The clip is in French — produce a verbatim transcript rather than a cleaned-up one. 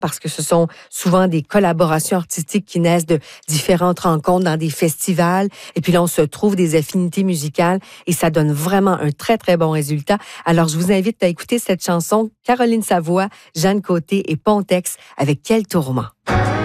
parce que ce sont souvent des collaborations artistiques qui naissent de différentes rencontres dans des festivals. Et puis là, on se trouve des affinités musicales et ça donne vraiment un très, très bon résultat. Alors, je vous invite à écouter cette chanson, Caroline Savoie, Jeanne Côté et Pontex avec Quel tourment.